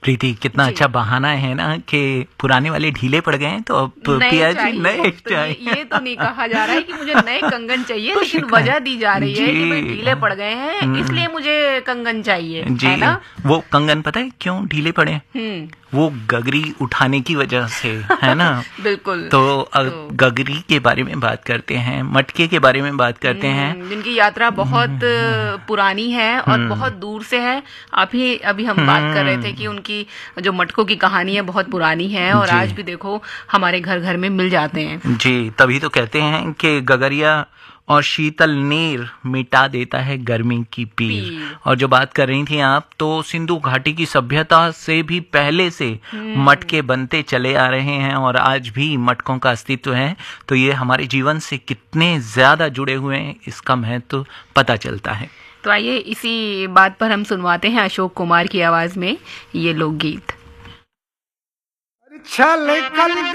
प्रीति, कितना अच्छा बहाना है ना कि पुराने वाले ढीले पड़ गए हैं तो अब पिया जी नए चाहिए। ये तो नहीं कहा जा रहा है कि मुझे नए कंगन चाहिए, लेकिन वजह दी जा रही है कि भाई ढीले पड़ गए हैं इसलिए मुझे कंगन चाहिए, है ना? वो कंगन पता है क्यों ढीले पड़े? वो गगरी उठाने की वजह से, है ना? बिल्कुल। तो गगरी के बारे में बात करते हैं, मटके के बारे में बात करते हैं, जिनकी यात्रा बहुत पुरानी है और बहुत दूर से है। अभी हम बात कर रहे थे कि उनकी जो मटकों की कहानी है बहुत पुरानी है और आज भी देखो हमारे घर घर में मिल जाते हैं। जी, तभी तो कहते हैं कि गगरिया और शीतल नीर मिटा देता है गर्मी की पीर। और जो बात कर रही थी आप, तो सिंधु घाटी की सभ्यता से भी पहले से मटके बनते चले आ रहे हैं और आज भी मटकों का अस्तित्व है। तो ये हमारे जीवन से कितने ज्यादा जुड़े हुए हैं इसका महत्व पता चलता है। तो आइए इसी बात पर हम सुनवाते हैं अशोक कुमार की आवाज में ये लोकगीत।